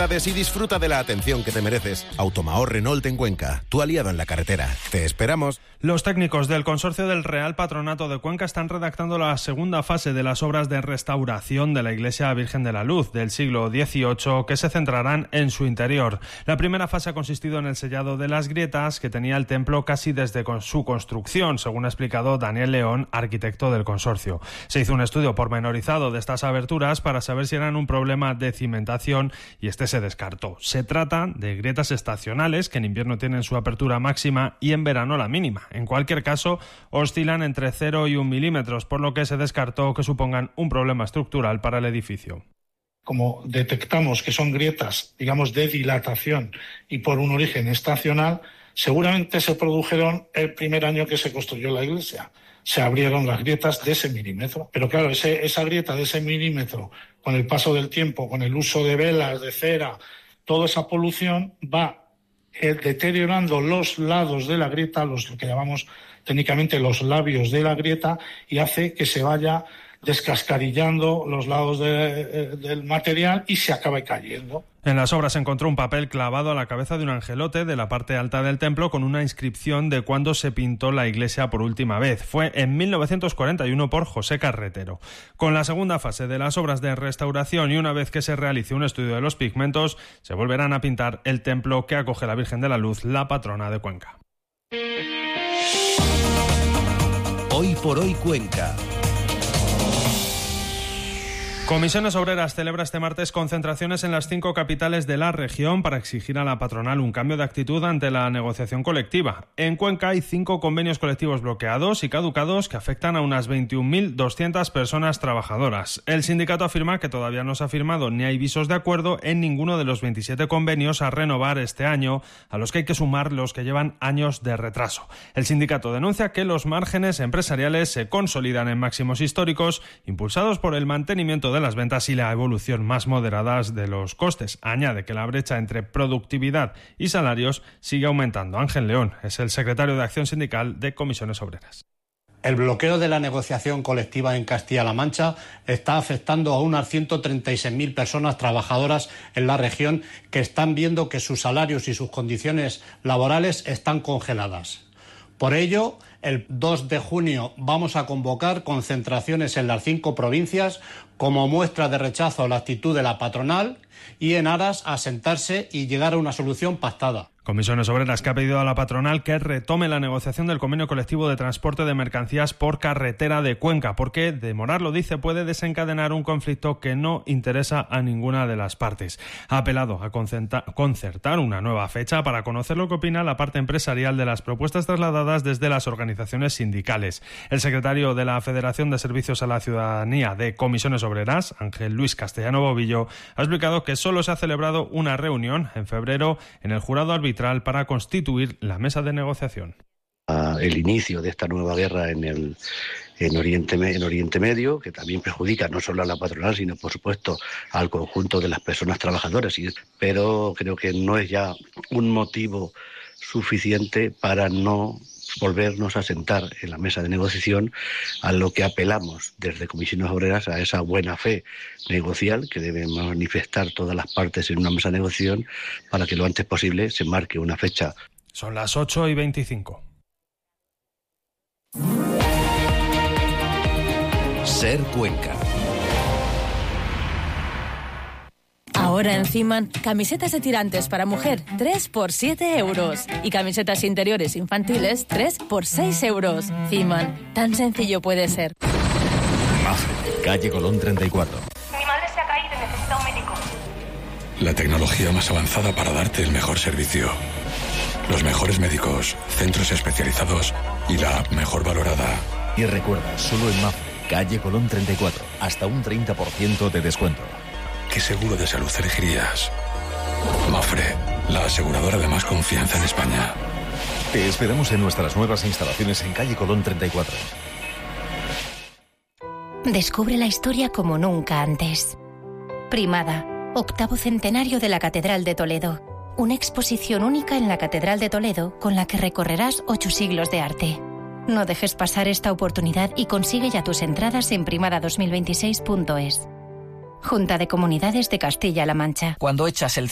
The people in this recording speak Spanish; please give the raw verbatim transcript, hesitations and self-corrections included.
novedades y disfruta de la atención que te mereces. Automahor Renault en Cuenca, tu aliado en la carretera. Te esperamos. Los técnicos del Consorcio del Real Patronato de Cuenca están redactando la segunda fase de las obras de restauración de la Iglesia Virgen de la Luz del siglo dieciocho, que se centrarán en su interior. La primera fase ha consistido en el sellado de las grietas que tenía el templo casi desde su construcción, según ha explicado Daniel León, arquitecto del consorcio. Se hizo un estudio pormenorizado de estas aberturas para saber si eran un problema de cimentación y este se descartó. Se trata de grietas estacionales que en invierno tienen su apertura máxima y en verano la mínima. En cualquier caso, oscilan entre cero y un milímetros, por lo que se descartó que supongan un problema estructural para el edificio. Como detectamos que son grietas, digamos, de dilatación y por un origen estacional, seguramente se produjeron el primer año que se construyó la iglesia. Se abrieron las grietas de ese milímetro. Pero claro, ese, esa grieta de ese milímetro, con el paso del tiempo, con el uso de velas, de cera, toda esa polución va eh, deteriorando los lados de la grieta, los que llamamos técnicamente los labios de la grieta, y hace que se vaya descascarillando los lados de, de, del material y se acabe cayendo. En las obras se encontró un papel clavado a la cabeza de un angelote de la parte alta del templo con una inscripción de cuándo se pintó la iglesia por última vez. Fue en mil novecientos cuarenta y uno por José Carretero. Con la segunda fase de las obras de restauración y una vez que se realice un estudio de los pigmentos, se volverán a pintar el templo que acoge la Virgen de la Luz, la patrona de Cuenca. Hoy por hoy Cuenca. Comisiones Obreras celebra este martes concentraciones en las cinco capitales de la región para exigir a la patronal un cambio de actitud ante la negociación colectiva. En Cuenca hay cinco convenios colectivos bloqueados y caducados que afectan a unas veintiún mil doscientas personas trabajadoras. El sindicato afirma que todavía no se ha firmado ni hay visos de acuerdo en ninguno de los veintisiete convenios a renovar este año, a los que hay que sumar los que llevan años de retraso. El sindicato denuncia que los márgenes empresariales se consolidan en máximos históricos, impulsados por el mantenimiento de las ventas y la evolución más moderadas de los costes. Añade que la brecha entre productividad y salarios sigue aumentando. Ángel León es el secretario de Acción Sindical de Comisiones Obreras. El bloqueo de la negociación colectiva en Castilla-La Mancha está afectando a unas ciento treinta y seis mil personas trabajadoras en la región que están viendo que sus salarios y sus condiciones laborales están congeladas. Por ello, el dos de junio vamos a convocar concentraciones en las cinco provincias como muestra de rechazo a la actitud de la patronal y en aras a sentarse y llegar a una solución pactada. Comisiones Obreras que ha pedido a la patronal que retome la negociación del convenio colectivo de transporte de mercancías por carretera de Cuenca, porque demorarlo, dice, puede desencadenar un conflicto que no interesa a ninguna de las partes. Ha apelado a concertar una nueva fecha para conocer lo que opina la parte empresarial de las propuestas trasladadas desde las organizaciones sindicales. El secretario de la Federación de Servicios a la Ciudadanía de Comisiones Obreras, Ángel Luis Castellano Bobillo, ha explicado que solo se ha celebrado una reunión en febrero en el jurado arbitral para constituir la mesa de negociación. El inicio de esta nueva guerra en el en Oriente, en Oriente Medio, que también perjudica no solo a la patronal, sino por supuesto al conjunto de las personas trabajadoras, pero creo que no es ya un motivo suficiente para no volvernos a sentar en la mesa de negociación, a lo que apelamos desde Comisiones Obreras, a esa buena fe negocial que deben manifestar todas las partes en una mesa de negociación para que lo antes posible se marque una fecha. Son las ocho y veinticinco. Ser Cuenca. Ahora en Ciman, camisetas de tirantes para mujer, tres por siete euros. Y camisetas interiores infantiles, tres por seis euros. Ciman, tan sencillo puede ser. Mafre, calle Colón treinta y cuatro. Mi madre se ha caído y necesita un médico. La tecnología más avanzada para darte el mejor servicio. Los mejores médicos, centros especializados y la app mejor valorada. Y recuerda, solo en Mafre, calle Colón treinta y cuatro, hasta un treinta por ciento de descuento. ¿Qué seguro de salud elegirías? Mafre, la aseguradora de más confianza en España. Te esperamos en nuestras nuevas instalaciones en calle Colón treinta y cuatro. Descubre la historia como nunca antes. Primada, octavo centenario de la Catedral de Toledo. Una exposición única en la Catedral de Toledo con la que recorrerás ocho siglos de arte. No dejes pasar esta oportunidad y consigue ya tus entradas en primada dos mil veintiséis punto es. Junta de Comunidades de Castilla-La Mancha. Cuando echas el